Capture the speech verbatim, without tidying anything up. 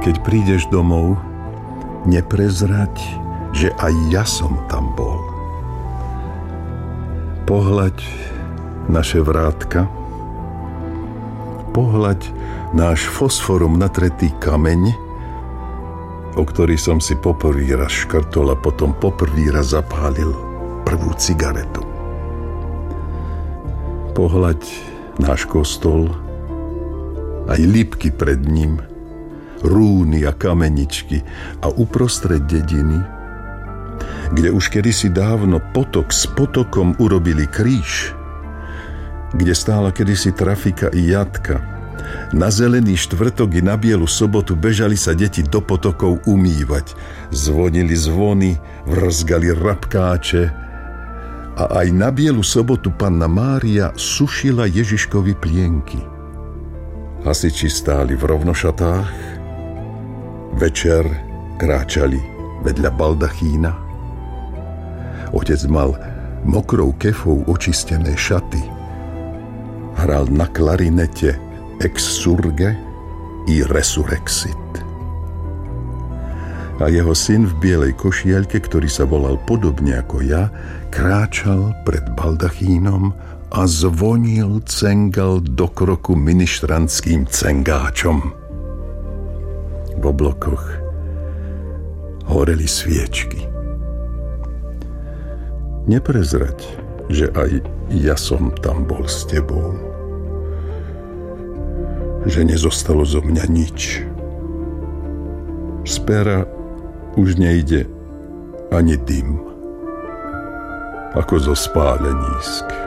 Keď prídeš domov, neprezrať, že aj ja som tam bol. Pohľaď naše vrátka, pohľaď náš fosforom natretý kameň, o ktorý som si poprvý raz škrtol a potom poprvý raz zapálil prvú cigaretu. Pohľaď náš kostol, aj lípky pred ním, rúny a kameničky a uprostred dediny, kde už kedysi dávno potok s potokom urobili kríž, kde stála kedysi trafika i jatka. Na zelený štvrtok i na bielu sobotu bežali sa deti do potokov umývať. Zvonili zvony, vrzgali rabkáče a aj na bielu sobotu panna Mária sušila Ježiškovi plienky. Hasiči stáli v rovnošatách, večer kráčali vedľa baldachína. Otec mal mokrou kefou očistené šaty. Hral na klarinete ex surge i resurrexit. A jeho syn v bielej košielke, ktorý sa volal podobne ako ja, kráčal pred baldachínom a zvonil, cengal do kroku ministrantským cengáčom. V oblokoch horeli sviečky. Neprezrať, že aj ja som tam bol s tebou. Že nezostalo zo mňa nič. Z pera už nejde ani dym, ako zo spálenísk.